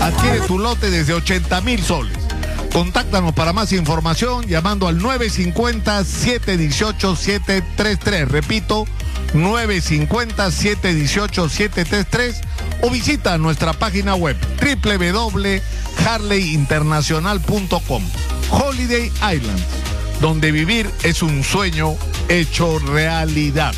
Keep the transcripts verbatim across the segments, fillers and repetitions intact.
Adquiere tu lote desde ochenta mil soles. Contáctanos para más información llamando al nueve cinco cero, siete uno ocho, siete tres tres. Repito, nueve cinco cero, siete uno ocho, siete tres tres o visita nuestra página web doble u doble u doble punto harley internacional punto com. Holiday Island, donde vivir es un sueño hecho realidad.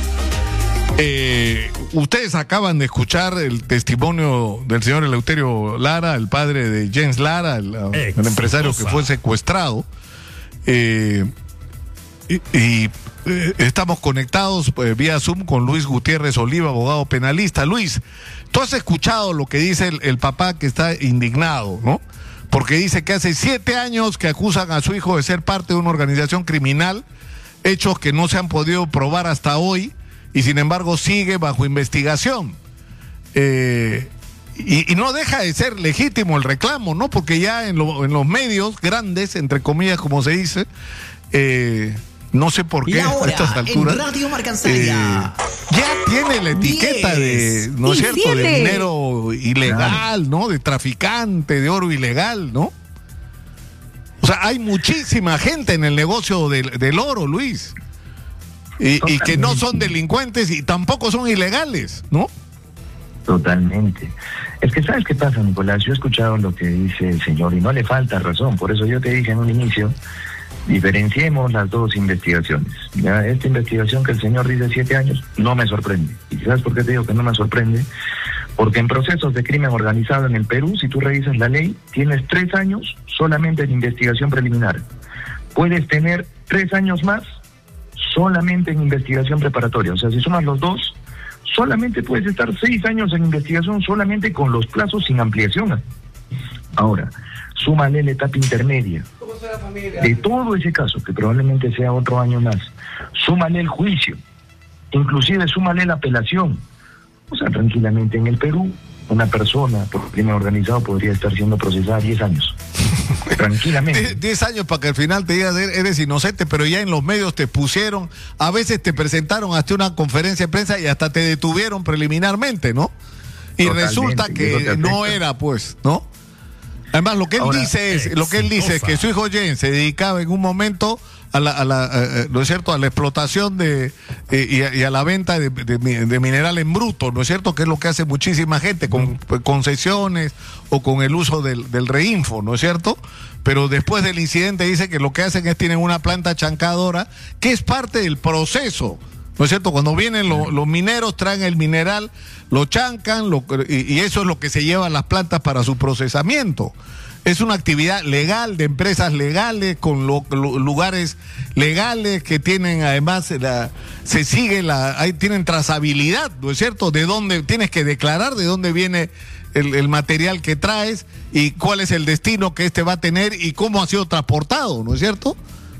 Eh, ustedes acaban de escuchar el testimonio del señor Eleuterio Lara, el padre de James Lara, el, el empresario que fue secuestrado. Eh, y, y eh, estamos conectados eh, vía Zoom con Luis Gutiérrez Oliva, abogado penalista. Luis, tú has escuchado lo que dice el, el papá, que está indignado, ¿no? Porque dice que hace siete años que acusan a su hijo de ser parte de una organización criminal, hechos que no se han podido probar hasta hoy, y sin embargo sigue bajo investigación. Eh, y, y no deja de ser legítimo el reclamo, ¿no? Porque ya en, lo, en los medios grandes, entre comillas, como se dice, eh, no sé por qué a estas alturas, en Radio Marcanzaya, eh, ya tiene la etiqueta de, ¿no es cierto?, de dinero ilegal, ¿no? De traficante de oro ilegal, ¿no? O sea, hay muchísima gente en el negocio del, del oro, Luis. Y, y que no son delincuentes y tampoco son ilegales, ¿no? Totalmente. Es que ¿sabes qué pasa, Nicolás? Yo he escuchado lo que dice el señor y no le falta razón. Por eso yo te dije en un inicio, diferenciemos las dos investigaciones. ¿Ya? Esta investigación que el señor dice siete años no me sorprende. ¿Y sabes por qué te digo que no me sorprende? Porque en procesos de crimen organizado en el Perú, si tú revisas la ley, tienes tres años solamente en investigación preliminar. Puedes tener tres años más solamente en investigación preparatoria. O sea, si sumas los dos, solamente puedes estar seis años en investigación solamente con los plazos sin ampliación. Ahora, súmale la etapa intermedia de todo ese caso, que probablemente sea otro año más. Súmale el juicio, inclusive súmale la apelación. O sea, tranquilamente en el Perú, una persona por crimen organizado podría estar siendo procesada diez años. Tranquilamente. diez años para que al final te digas eres inocente, pero ya en los medios te pusieron, a veces te presentaron hasta una conferencia de prensa y hasta te detuvieron preliminarmente, ¿no? Y totalmente, resulta que no era, pues, ¿no? Además, lo que él Ahora, dice es, lo que él dice es que su hijo James se dedicaba en un momento a la, a la eh, ¿no es cierto?, a la explotación de eh, y, a, y a la venta de, de, de mineral en bruto, ¿no es cierto?, que es lo que hace muchísima gente con uh-huh. concesiones o con el uso del, del reinfo, ¿no es cierto? Pero después del incidente dice que lo que hacen es tienen una planta chancadora que es parte del proceso, ¿no es cierto? Cuando vienen lo, los mineros, traen el mineral, lo chancan lo, y, y eso es lo que se lleva a las plantas para su procesamiento. Es una actividad legal, de empresas legales, con lo, lo, lugares legales que tienen además, la, se sigue la, ahí tienen trazabilidad, ¿no es cierto? De dónde, tienes que declarar de dónde viene el, el material que traes y cuál es el destino que este va a tener y cómo ha sido transportado, ¿no es cierto?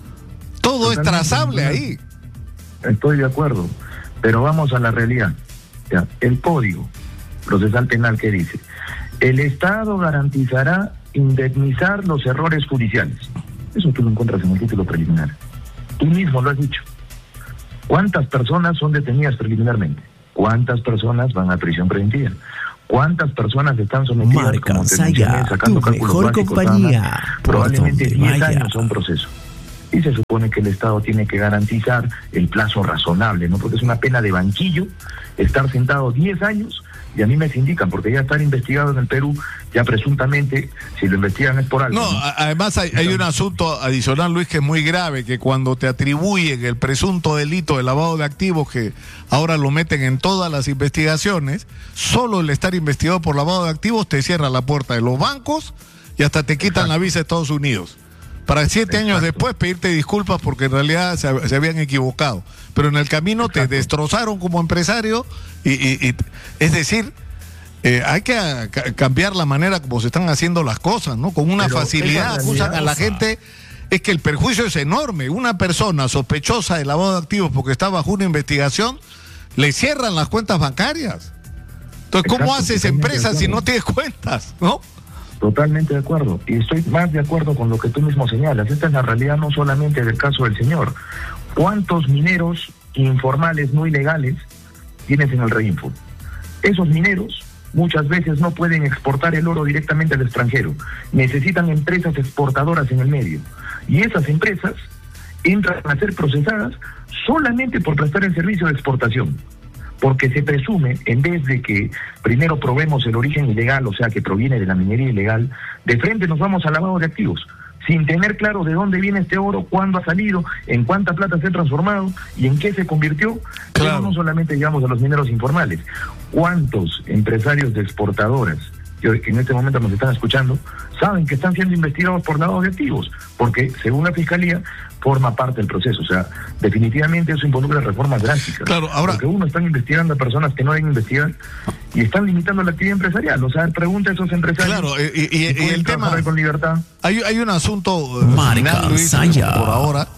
Todo es trazable ahí. Estoy de acuerdo, pero vamos a la realidad. Ya, el Código Procesal Penal, que dice: el Estado garantizará indemnizar los errores judiciales. Eso tú lo encuentras en el título preliminar. Tú mismo lo has dicho. ¿Cuántas personas son detenidas preliminarmente? ¿Cuántas personas van a prisión preventiva? ¿Cuántas personas están sometidas, como te mencioné, sacando cálculos básicos, compañía, probablemente diez años a un proceso? Y se supone que el Estado tiene que garantizar el plazo razonable, ¿no? Porque es una pena de banquillo estar sentado diez años, y a mí me sindican, porque ya estar investigado en el Perú, ya presuntamente, si lo investigan es por algo. No, ¿no? Además hay, hay un asunto adicional, Luis, que es muy grave, que cuando te atribuyen el presunto delito de lavado de activos, que ahora lo meten en todas las investigaciones, solo el estar investigado por lavado de activos te cierra la puerta de los bancos y hasta te quitan Exacto. la visa de Estados Unidos. Para siete Exacto. años después pedirte disculpas porque en realidad se, se habían equivocado. Pero en el camino Exacto. te destrozaron como empresario y, y, y es decir, eh, hay que a, ca, cambiar la manera como se están haciendo las cosas, ¿no? Con una Pero facilidad acusan a la gente. Es que el perjuicio es enorme. Una persona sospechosa de lavado de activos porque está bajo una investigación, le cierran las cuentas bancarias. Entonces, ¿cómo Exacto, haces empresa si no tienes cuentas, no? Totalmente de acuerdo, y estoy más de acuerdo con lo que tú mismo señalas. Esta es la realidad no solamente del caso del señor. ¿Cuántos mineros informales no ilegales tienes en el Reinfo? Esos mineros muchas veces no pueden exportar el oro directamente al extranjero. Necesitan empresas exportadoras en el medio. Y esas empresas entran a ser procesadas solamente por prestar el servicio de exportación. Porque se presume, en vez de que primero probemos el origen ilegal, o sea, que proviene de la minería ilegal, de frente nos vamos al lavado de activos, sin tener claro de dónde viene este oro, cuándo ha salido, en cuánta plata se ha transformado y en qué se convirtió. Claro. Pero no solamente llegamos a los mineros informales. ¿Cuántos empresarios de exportadoras que en este momento nos están escuchando saben que están siendo investigados por lavado de activos? Porque, según la Fiscalía, forma parte del proceso. O sea, definitivamente eso involucra reformas drásticas. Claro, ahora... Porque uno están investigando a personas que no deben investigar y están limitando la actividad empresarial. O sea, pregunta a esos empresarios. Claro, y, y, y, y el tema... con libertad. Hay, hay un asunto final, Luis, por ahora.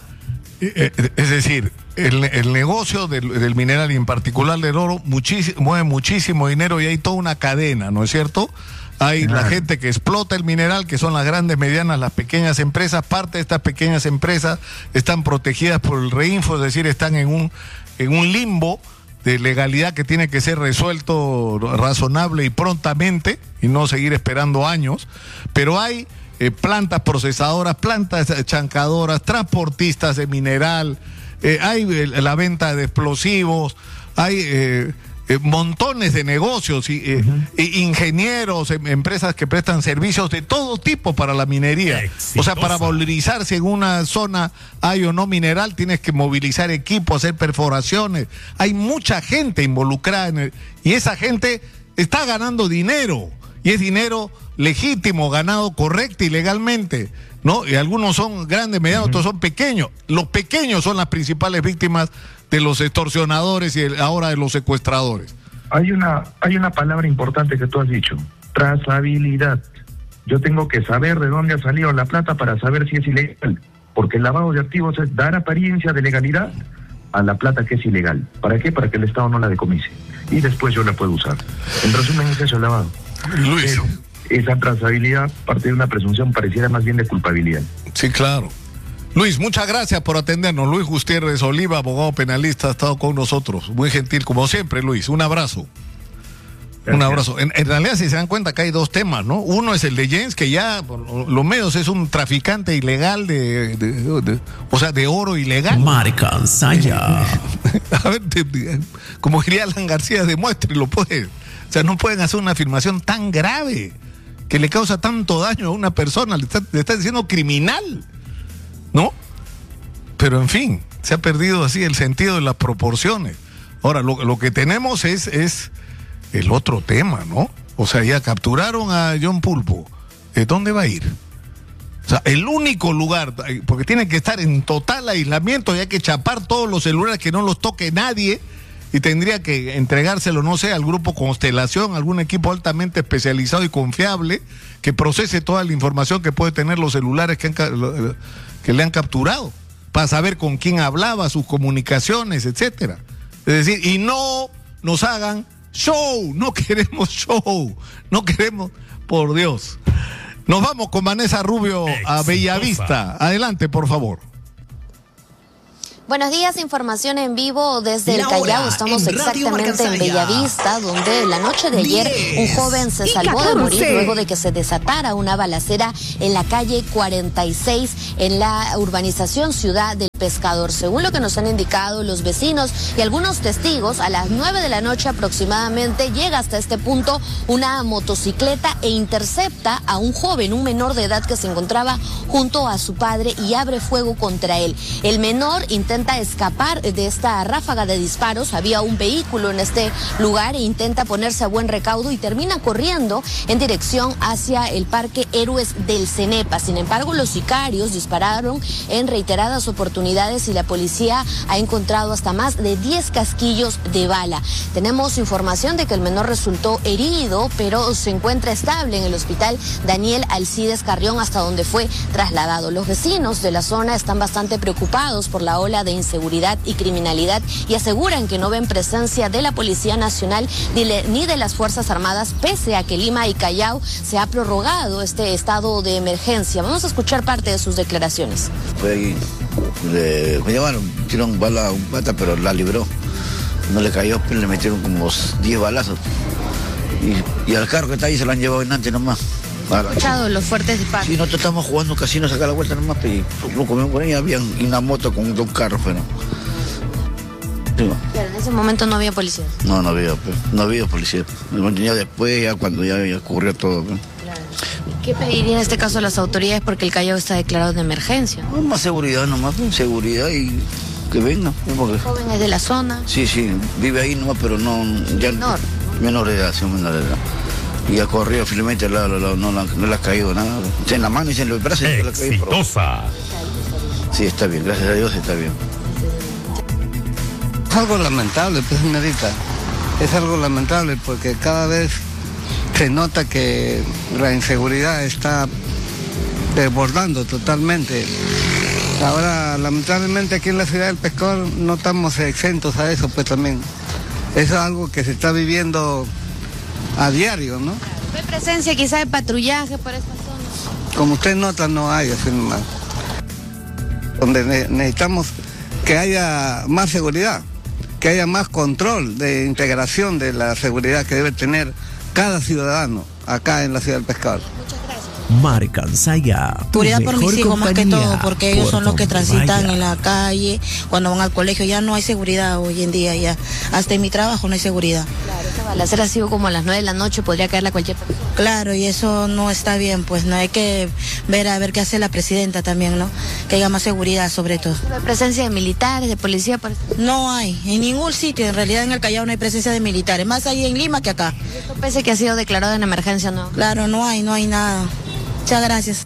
Es decir, el, el negocio del, del mineral y en particular del oro muchísimo, mueve muchísimo dinero y hay toda una cadena, ¿no es cierto? Hay claro. la gente que explota el mineral, que son las grandes, medianas, las pequeñas empresas. Parte de estas pequeñas empresas están protegidas por el Reinfo, es decir, están en un, en un limbo de legalidad que tiene que ser resuelto razonable y prontamente y no seguir esperando años. Pero hay eh, plantas procesadoras, plantas chancadoras, transportistas de mineral, eh, hay eh, la venta de explosivos, hay... Eh, Eh, montones de negocios y eh, uh-huh. e ingenieros, em, empresas que prestan servicios de todo tipo para la minería. Exitosa. O sea, para valorizarse en una zona hay o no mineral, tienes que movilizar equipo, hacer perforaciones. Hay mucha gente involucrada en el, y esa gente está ganando dinero y es dinero legítimo, ganado correcto y legalmente, ¿no? Y algunos son grandes, medianos, uh-huh. otros son pequeños. Los pequeños son las principales víctimas de los extorsionadores y el, ahora de los secuestradores. Hay una, hay una palabra importante que tú has dicho, trazabilidad. Yo tengo que saber de dónde ha salido la plata para saber si es ilegal, porque el lavado de activos es dar apariencia de legalidad a la plata que es ilegal. ¿Para qué? Para que el Estado no la decomise y después yo la puedo usar. En resumen, es eso el lavado. Luis. Pero esa trazabilidad parte de una presunción pareciera más bien de culpabilidad. Sí, claro. Luis, muchas gracias por atendernos. Luis Gutiérrez Oliva, abogado penalista, ha estado con nosotros. Muy gentil, como siempre, Luis. Un abrazo. Gracias. Un abrazo. En, en realidad, si se dan cuenta que hay dos temas, ¿no? Uno es el de Jens, que ya, por los medios, es un traficante ilegal de, de, de, de o sea, de oro ilegal. Marica Saya. A ver, te, como diría Alan García, demuéstrelo, pues. O sea, no pueden hacer una afirmación tan grave que le causa tanto daño a una persona. Le está, le está diciendo criminal, ¿no? Pero en fin, se ha perdido así el sentido de las proporciones. Ahora, lo, lo que tenemos es, es el otro tema, ¿no? O sea, ya capturaron a John Pulpo. ¿De dónde va a ir? O sea, el único lugar, porque tiene que estar en total aislamiento y hay que chapar todos los celulares, que no los toque nadie, y tendría que entregárselo, no sé, al grupo Constelación, algún equipo altamente especializado y confiable que procese toda la información que puede tener los celulares que, han, que le han capturado, para saber con quién hablaba, sus comunicaciones, etcétera. Es decir, y no nos hagan show, no queremos show, no queremos, por Dios. Nos vamos con Vanessa Rubio a Bellavista. Adelante, por favor. Buenos días, información en vivo desde el Callao. Estamos exactamente en Bellavista, donde la noche de ayer un joven se salvó de morir luego de que se desatara una balacera en la calle cuarenta y seis en la urbanización Ciudad del Pescador. Según lo que nos han indicado los vecinos y algunos testigos, a las nueve de la noche aproximadamente llega hasta este punto una motocicleta e intercepta a un joven, un menor de edad que se encontraba junto a su padre y abre fuego contra él. El menor intenta escapar de esta ráfaga de disparos. Había un vehículo en este lugar e intenta ponerse a buen recaudo y termina corriendo en dirección hacia el Parque Héroes del Cenepa. Sin embargo, los sicarios dispararon en reiteradas oportunidades y la policía ha encontrado hasta más de diez casquillos de bala. Tenemos información de que el menor resultó herido, pero se encuentra estable en el hospital Daniel Alcides Carrión, hasta donde fue trasladado. Los vecinos de la zona están bastante preocupados por la ola de inseguridad y criminalidad y aseguran que no ven presencia de la Policía Nacional ni de las Fuerzas Armadas, pese a que Lima y Callao se ha prorrogado este estado de emergencia. Vamos a escuchar parte de sus declaraciones. Fue ahí, le, me llamaron, tiraron bala a un pata, pero la libró. No le cayó, pero le metieron como diez balazos. Y, y al carro que está ahí se lo han llevado en antes nomás. ¿Has escuchado los fuertes disparos? Sí, nosotros estamos jugando casinos acá a la vuelta nomás, y lo comemos con ella, había una moto con dos carros, pero... Sí, no. Pero en ese momento no había policía. No, no había, pues, no había policía. Lo tenía después, ya cuando ya, ya ocurrió todo. Pues. Claro. ¿Qué pediría en este caso a las autoridades porque el Callao está declarado de emergencia? No, más seguridad nomás, pues, seguridad y que venga. Porque... ¿El joven es de la zona? Sí, sí, vive ahí nomás, pero no... Ya, menor. Menor de edad, sí, menor de edad. Y ha corrido firmemente al lado, al lado, no, no, no le ha caído nada. En la mano y en los brazos. Exitosa. Sí, está bien, gracias a Dios está bien. Es algo lamentable, pues, señorita. Es algo lamentable porque cada vez se nota que la inseguridad está desbordando totalmente. Ahora, lamentablemente, aquí en la ciudad del Pescador no estamos exentos a eso, pues también. Eso es algo que se está viviendo a diario, ¿no? ¿No hay presencia quizá de patrullaje por esta zona? Como usted nota, no hay así nomás. Donde ne necesitamos que haya más seguridad, que haya más control de integración de la seguridad que debe tener cada ciudadano acá en la ciudad del Pescador. Marcansaya. Seguridad por mis hijos más que todo, porque ellos son los que transitan vaya. En la calle, cuando van al colegio. Ya no hay seguridad hoy en día, ya hasta en mi trabajo no hay seguridad. Claro, esta balacera ha sido como a las nueve de la noche, podría caerle a cualquier persona. Claro, y eso no está bien, pues no hay que ver a ver qué hace la presidenta también, ¿no? Que haya más seguridad sobre todo. ¿No hay presencia de militares, de policía? Por... No hay, en ningún sitio, en realidad en el Callao no hay presencia de militares, más ahí en Lima que acá. ¿Y esto pese que ha sido declarado en emergencia, no? Claro, no hay, no hay nada. Muchas gracias.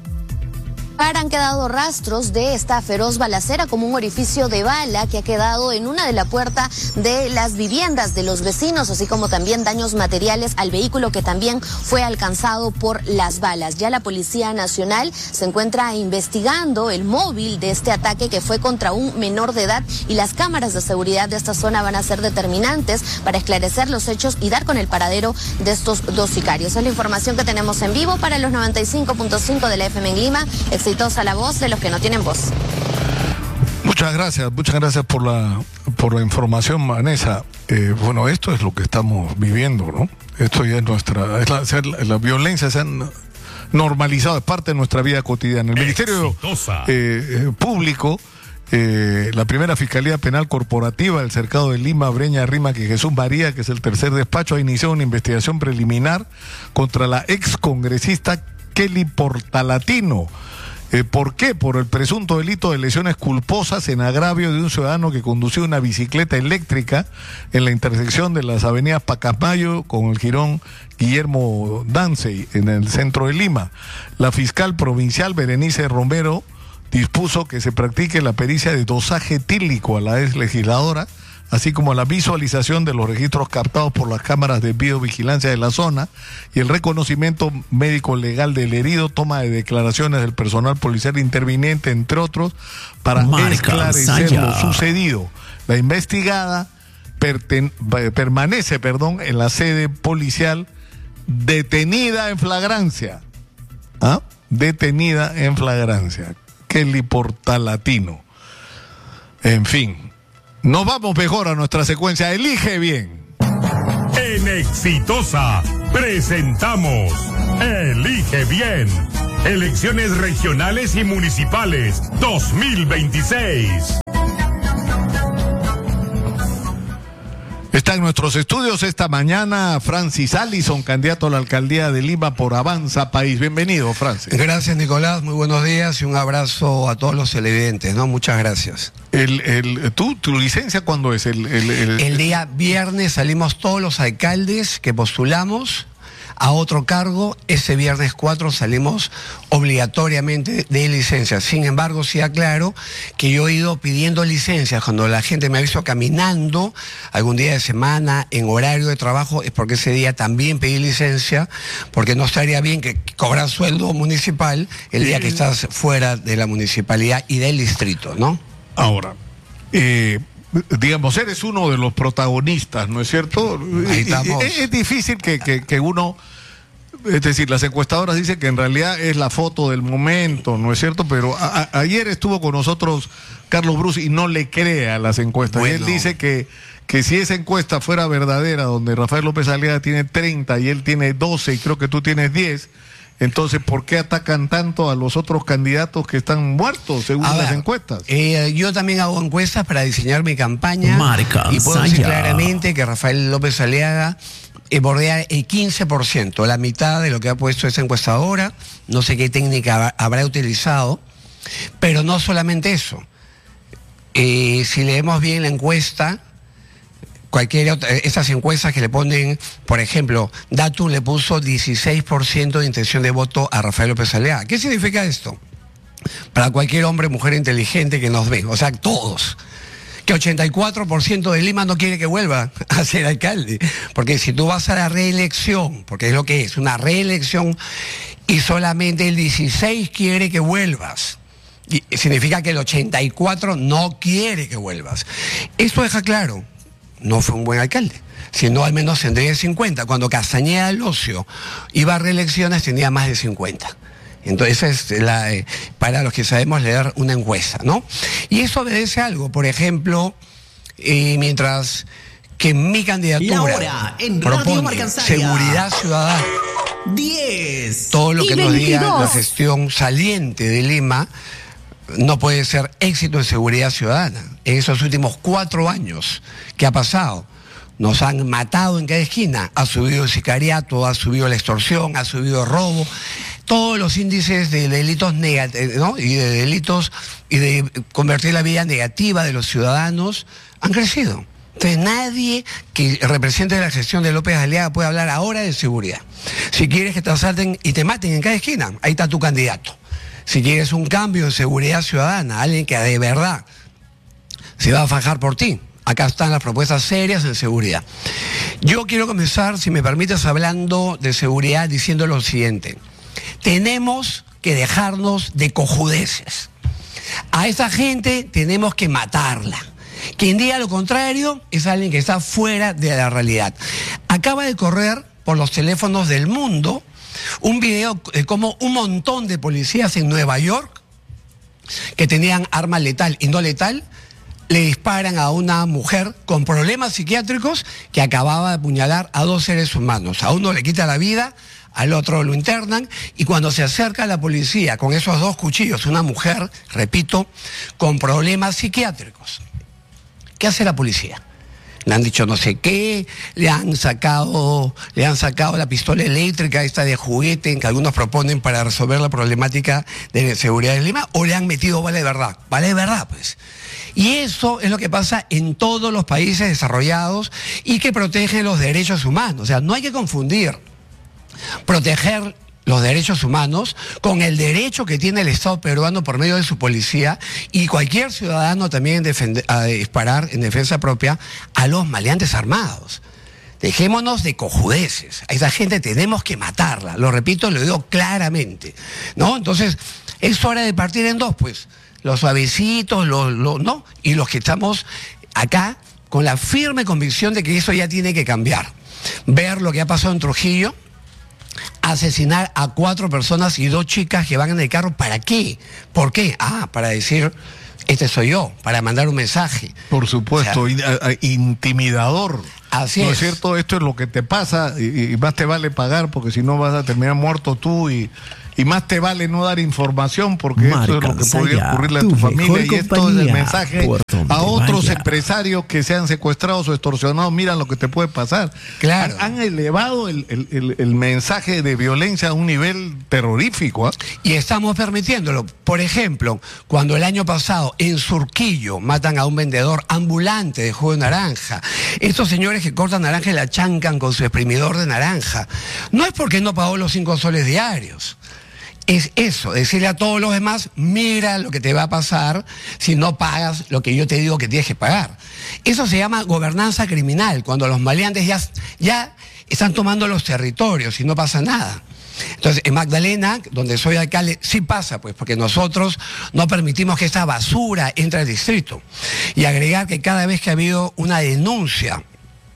Han quedado rastros de esta feroz balacera como un orificio de bala que ha quedado en una de las puertas de las viviendas de los vecinos, así como también daños materiales al vehículo que también fue alcanzado por las balas. Ya la Policía Nacional se encuentra investigando el móvil de este ataque que fue contra un menor de edad y las cámaras de seguridad de esta zona van a ser determinantes para esclarecer los hechos y dar con el paradero de estos dos sicarios. Es la información que tenemos en vivo para los noventa y cinco punto cinco de la F M en Lima. Exitosa la voz de los que no tienen voz. Muchas gracias, muchas gracias por la por la información, Vanessa. Eh, bueno, esto es lo que estamos viviendo, ¿no? Esto ya es nuestra, es la, la, la violencia se han normalizado, es parte de nuestra vida cotidiana. El Ministerio eh, Público, eh, la primera Fiscalía Penal Corporativa del Cercado de Lima, Breña, Rima, que Jesús María, que es el tercer despacho, ha iniciado una investigación preliminar contra la ex congresista Kelly Portalatino. Eh, ¿Por qué? Por el presunto delito de lesiones culposas en agravio de un ciudadano que conducía una bicicleta eléctrica en la intersección de las avenidas Pacamayo con el jirón Guillermo Dancey en el centro de Lima. La fiscal provincial Berenice Romero dispuso que se practique la pericia de dosaje etílico a la ex legisladora, así como la visualización de los registros captados por las cámaras de videovigilancia de la zona y el reconocimiento médico legal del herido, toma de declaraciones del personal policial interviniente, entre otros, para Marca esclarecer Saya. Lo sucedido. La investigada perten, permanece perdón, en la sede policial detenida en flagrancia. ¿Ah? Detenida en flagrancia. Kelly Portalatino. En fin. Nos vamos mejor a nuestra secuencia. Elige bien. En Exitosa presentamos Elige Bien. Elecciones regionales y municipales dos mil veintiséis. Está en nuestros estudios esta mañana Francis Allison, candidato a la alcaldía de Lima por Avanza País. Bienvenido, Francis. Gracias, Nicolás. Muy buenos días y un abrazo a todos los televidentes, ¿no? Muchas gracias. El, el, ¿tú, ¿Tu licencia cuándo es? El, el, el... el día viernes salimos todos los alcaldes que postulamos a otro cargo. Ese viernes cuatro salimos obligatoriamente de licencia. Sin embargo, sí aclaro que yo he ido pidiendo licencias cuando la gente me ha visto caminando algún día de semana en horario de trabajo, es porque ese día también pedí licencia, porque no estaría bien que cobrar sueldo municipal el día que estás fuera de la municipalidad y del distrito, ¿no? Ahora, eh, digamos, eres uno de los protagonistas, ¿no es cierto? Ahí estamos. Es, es difícil que, que, que uno, es decir, las encuestadoras dicen que en realidad es la foto del momento, ¿no es cierto? Pero a, a, ayer estuvo con nosotros Carlos Bruce y no le cree a las encuestas. Bueno. Él dice que, que si esa encuesta fuera verdadera, donde Rafael López Aliaga tiene treinta y él tiene doce y creo que tú tienes diez, entonces ¿por qué atacan tanto a los otros candidatos que están muertos según a las ver, encuestas? Eh, yo también hago encuestas para diseñar mi campaña. Marca, y puedo decir claramente que Rafael López Aliaga eh, bordea el quince por ciento, la mitad de lo que ha puesto esa encuestadora. No sé qué técnica habrá utilizado, pero no solamente eso. Eh, si leemos bien la encuesta, cualquier otra, esas encuestas que le ponen, por ejemplo, Datum le puso dieciséis por ciento de intención de voto a Rafael López Aliaga. ¿Qué significa esto? Para cualquier hombre, mujer inteligente que nos ve, o sea, todos, que ochenta y cuatro por ciento de Lima no quiere que vuelva a ser alcalde, porque si tú vas a la reelección, porque es lo que es, una reelección, y solamente el dieciséis quiere que vuelvas, y significa que el ochenta y cuatro no quiere que vuelvas. Esto deja claro, no fue un buen alcalde, si no al menos tendría cincuenta. Cuando Castañeda Locio iba a reelecciones tenía más de cincuenta. Entonces, es la, eh, para los que sabemos leer una encuesta, ¿no? Y eso obedece a algo, por ejemplo, eh, mientras que mi candidatura propone seguridad ciudadana, diez todo lo que nos diga la gestión saliente de Lima no puede ser éxito en seguridad ciudadana. En esos últimos cuatro años, ¿qué ha pasado? Nos han matado en cada esquina. Ha subido el sicariato, ha subido la extorsión, ha subido el robo. Todos los índices de delitos negativos, ¿no? Y de delitos y de convertir la vida negativa de los ciudadanos han crecido. Entonces nadie que represente la gestión de López Aliaga puede hablar ahora de seguridad. Si quieres que te asalten y te maten en cada esquina, ahí está tu candidato. Si quieres un cambio de seguridad ciudadana, alguien que de verdad se va a fajar por ti, acá están las propuestas serias en seguridad. Yo quiero comenzar, si me permites, hablando de seguridad, diciendo lo siguiente. Tenemos que dejarnos de cojudeces. A esa gente tenemos que matarla. Quien diga lo contrario es alguien que está fuera de la realidad. Acaba de correr por los teléfonos del mundo un video de cómo un montón de policías en Nueva York que tenían arma letal y no letal le disparan a una mujer con problemas psiquiátricos que acababa de apuñalar a dos seres humanos. A uno le quita la vida, al otro lo internan, y cuando se acerca a la policía con esos dos cuchillos, una mujer, repito, con problemas psiquiátricos, ¿qué hace la policía? Le han dicho no sé qué, le han sacado, le han sacado la pistola eléctrica esta de juguete que algunos proponen para resolver la problemática de seguridad en Lima, o le han metido bala de verdad, bala de verdad pues. Y eso es lo que pasa en todos los países desarrollados y que protegen los derechos humanos. O sea, no hay que confundir proteger los derechos humanos con el derecho que tiene el Estado peruano por medio de su policía y cualquier ciudadano también defender, a disparar en defensa propia a los maleantes armados. Dejémonos de cojudeces. A esa gente tenemos que matarla. Lo repito, lo digo claramente, ¿no? Entonces, es hora de partir en dos, pues. Los suavecitos, los, los, ¿no? Y los que estamos acá con la firme convicción de que eso ya tiene que cambiar. Ver lo que ha pasado en Trujillo, asesinar a cuatro personas y dos chicas que van en el carro, ¿para qué? ¿Por qué? Ah, para decir, este soy yo, para mandar un mensaje. Por supuesto, o sea, intimidador. Así ¿no es. es cierto? Esto es lo que te pasa y, y más te vale pagar porque si no vas a terminar muerto tú y... Y más te vale no dar información porque Marca, eso es lo que podría ocurrirle a tu, tu familia. Y esto es el mensaje a otros vaya. empresarios que sean secuestrados o extorsionados. Mira lo que te puede pasar. Claro. Han, han elevado el, el, el, el mensaje de violencia a un nivel terrorífico. ¿eh? Y estamos permitiéndolo. Por ejemplo, cuando el año pasado en Surquillo matan a un vendedor ambulante de jugo de naranja. Estos señores que cortan naranja y la chancan con su exprimidor de naranja. No es porque no pagó los cinco soles diarios. Es eso, decirle a todos los demás, mira lo que te va a pasar si no pagas lo que yo te digo que tienes que pagar. Eso se llama gobernanza criminal, cuando los maleantes ya, ya están tomando los territorios y no pasa nada. Entonces, en Magdalena, donde soy alcalde, sí pasa, pues, porque nosotros no permitimos que esta basura entre al distrito. Y agregar que cada vez que ha habido una denuncia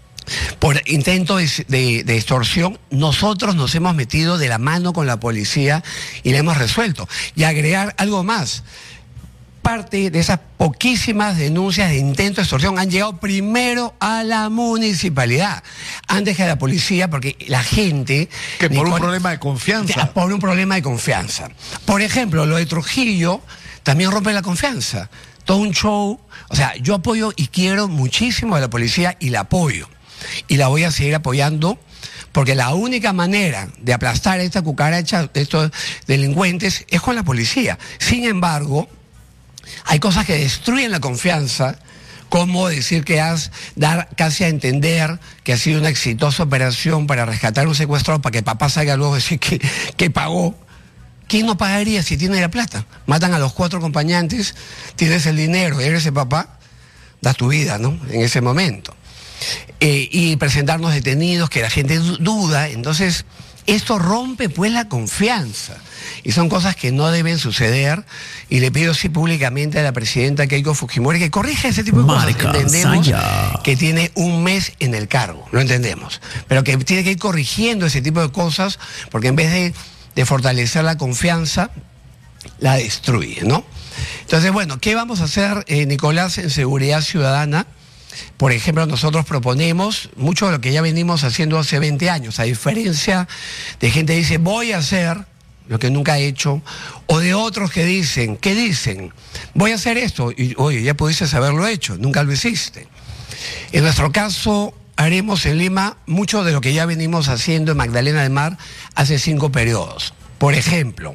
por intento de, de, de extorsión, nosotros nos hemos metido de la mano con la policía y la hemos resuelto. Y agregar algo más. parte de esas poquísimas denuncias de intento de extorsión han llegado primero a la municipalidad, antes que a la policía, porque la gente... Que por un problema de confianza. Por un problema de confianza. Por ejemplo, lo de Trujillo también rompe la confianza. Todo un show. O sea, yo apoyo y quiero muchísimo a la policía y la apoyo. Y la voy a seguir apoyando, porque la única manera de aplastar a esta cucaracha, de estos delincuentes, es con la policía. Sin embargo, hay cosas que destruyen la confianza, como decir que has, dar casi a entender que ha sido una exitosa operación para rescatar a un secuestrado, para que papá salga luego a decir que, que pagó. ¿Quién no pagaría si tiene la plata? Matan a los cuatro acompañantes, tienes el dinero, eres el papá, das tu vida, ¿no? En ese momento. Eh, y presentarnos detenidos, que la gente duda. Entonces, esto rompe pues la confianza. Y son cosas que no deben suceder. Y le pido sí públicamente a la presidenta Keiko Fujimori que corrija ese tipo de cosas. Entendemos Saya. que tiene un mes en el cargo, lo entendemos. Pero que tiene que ir corrigiendo ese tipo de cosas, porque en vez de de fortalecer la confianza, la destruye, ¿no? Entonces, bueno, ¿qué vamos a hacer, eh, Nicolás, en seguridad ciudadana? Por ejemplo, nosotros proponemos mucho de lo que ya venimos haciendo hace veinte años, a diferencia de gente que dice, voy a hacer lo que nunca he hecho, o de otros que dicen, ¿qué dicen? Voy a hacer esto, y oye, ya pudiste haberlo hecho, nunca lo hiciste. En nuestro caso, haremos en Lima mucho de lo que ya venimos haciendo en Magdalena del Mar hace cinco periodos. Por ejemplo,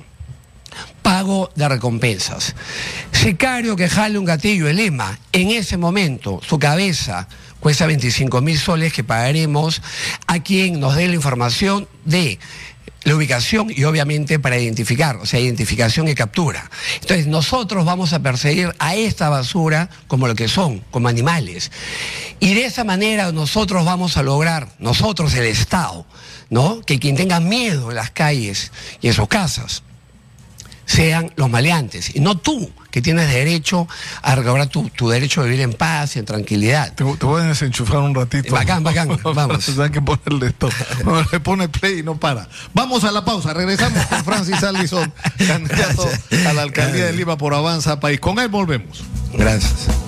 pago de recompensas. Sicario que jale un gatillo en Lima, en ese momento su cabeza cuesta veinticinco mil soles que pagaremos a quien nos dé la información de la ubicación y obviamente para identificar, o sea, identificación y captura. Entonces nosotros vamos a perseguir a esta basura como lo que son, como animales. Y de esa manera nosotros vamos a lograr, nosotros el Estado, ¿no? Que quien tenga miedo en las calles y en sus casas sean los maleantes, y no tú, que tienes derecho a recobrar tu, tu derecho a vivir en paz y en tranquilidad. Te, te voy a desenchufar un ratito. Bacán, bacán, vamos. Hay que ponerle esto. No, le pone play y no para. Vamos a la pausa, regresamos con Francis Allison, candidato a la alcaldía de Lima por Avanza País. Con él volvemos. Gracias.